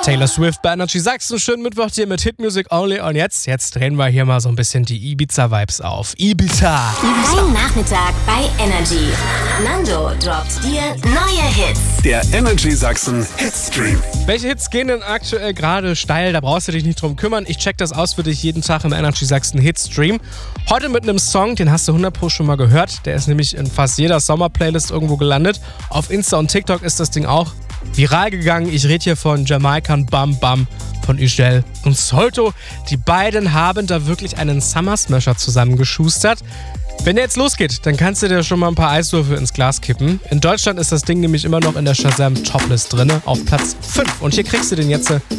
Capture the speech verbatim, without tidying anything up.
Taylor Swift bei Energy Sachsen. Schönen Mittwoch hier mit Hit Music Only. Und jetzt, jetzt drehen wir hier mal so ein bisschen die Ibiza-Vibes auf. Ibiza. Ibiza. Dein Nachmittag bei Energy. Nando droppt dir neue Hits. Der Energy Sachsen Hitstream. Welche Hits gehen denn aktuell gerade steil? Da brauchst du dich nicht drum kümmern. Ich check das aus für dich jeden Tag im Energy Sachsen Hitstream. Heute mit einem Song, den hast du hundert Pro schon mal gehört. Der ist nämlich in fast jeder Sommer-Playlist irgendwo gelandet. Auf Insta und TikTok ist das Ding auch viral gegangen. Ich rede hier von Jamaican Bam Bam von Ugel und Solto. Die beiden haben da wirklich einen Summer Smasher zusammengeschustert. Wenn der jetzt losgeht, dann kannst du dir schon mal ein paar Eiswürfel ins Glas kippen. In Deutschland ist das Ding nämlich immer noch in der Shazam Toplist drin, auf Platz fünf. Und hier kriegst du den jetzt